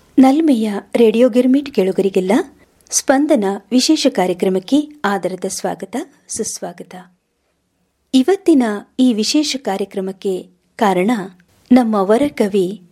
ನಲ್ಮೆಯ radio girmit ಕೇಳುಗರಿಗೆಲ್ಲ ಸ್ಪಂದನ ವಿಶೇಷ ಕಾರ್ಯಕ್ರಮಕ್ಕೆ ಆದರದ ಸ್ವಾಗತ ಸುಸ್ವಾಗತ. ಇವತ್ತಿನ ಈ ವಿಶೇಷ ಕಾರ್ಯಕ್ರಮಕ್ಕೆ ಕಾರಣ ನಮ್ಮ ವರಕವಿ